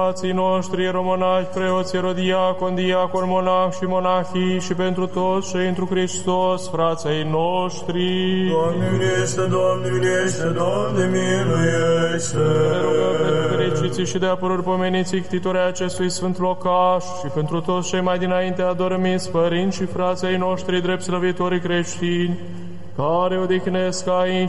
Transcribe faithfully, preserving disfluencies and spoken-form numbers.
frații noștri, ieromonahi, preoți, erodiacon, diacon, monah și monahii și pentru toți cei întru Hristos, frații noștri. Doamne miluiește, Doamne miluiește, Doamne miluiește. Ne rugăm pentru fericiții și de apăruri pomeniții ctitorii acestui sfânt locaș și pentru toți cei mai dinainte adormiți părinți și frații noștri drept slăvitorii creștini, care odihnesc aici